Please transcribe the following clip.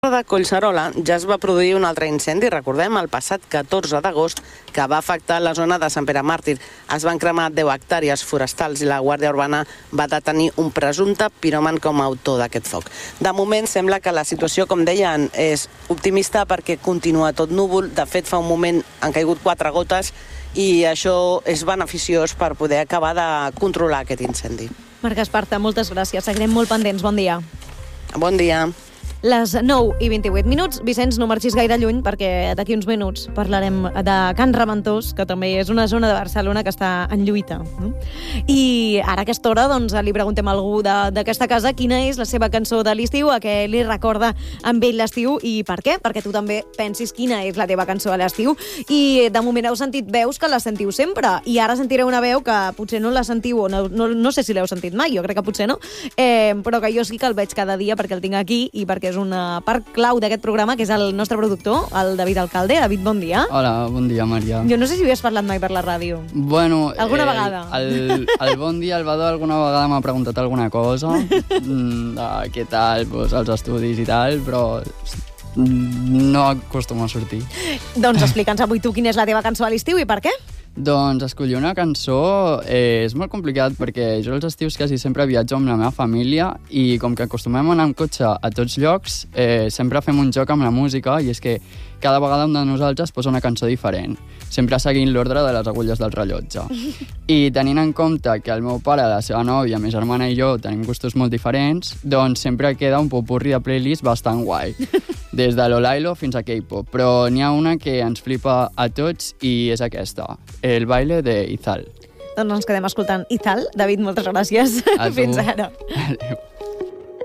De Collserola ja es va produir un altre incendi, recordem, el passat 14 d'agost, que va afectar la zona de Sant Pere Màrtir. Es van cremar 10 hectàrees forestals i la Guàrdia Urbana va detenir un presumpte piròman com a autor d'aquest foc. De moment sembla que la situació, com deien, és optimista perquè continua tot núvol. De fet, fa un moment han caigut 4 gotes i això és beneficiós per poder acabar de controlar aquest incendi. Marc Esparta, moltes gràcies. Seguirem molt pendents. Bon dia. Bon dia. Les 9:28. Vicenç, no marxis gaire lluny perquè d'aquí uns minuts parlarem de Can Reventós, que també és una zona de Barcelona que està en lluita. No? I ara a aquesta hora doncs, li preguntem a algú d'aquesta casa quina és la seva cançó de l'estiu, a què li recorda amb ell l'estiu i per què? Perquè tu també pensis quina és la teva cançó de l'estiu. I de moment heu sentit veus que la sentiu sempre i ara sentireu una veu que potser no la sentiu o no sé si l'heu sentit mai, jo crec que potser no, però que jo sí que el veig cada dia perquè el tinc aquí i perquè és una part clau d'aquest programa, que és el nostre productor, el David Alcalde. David, bon dia. Hola, bon dia, Maria. Jo no sé si havies parlat mai per la ràdio. Bueno, alguna vegada. El bon dia, el Badó, alguna vegada m'ha preguntat alguna cosa, de què tal, doncs, els estudis i tal, però no acostumo a sortir. Doncs explica'ns avui tu quina és la teva cançó a l'estiu i per què? Doncs escollir una cançó és molt complicat perquè jo els estius quasi sempre viatjo amb la meva família i com que acostumem a anar amb cotxe a tots llocs, sempre fem un joc amb la música i és que cada vegada un de nosaltres posa una cançó diferent, sempre seguint l'ordre de les agulles del rellotge. I tenint en compte que el meu pare, la seva nòvia, ma germana i jo tenim gustos molt diferents, doncs sempre queda un popurri de playlist bastant guai. Des de Lolailo fins a K-pop, però n'hi ha una que ens flipa a tots i és aquesta, El baile de Izal. Doncs ens quedem escoltant Izal. David, moltes gràcies. Fins ara. Adéu.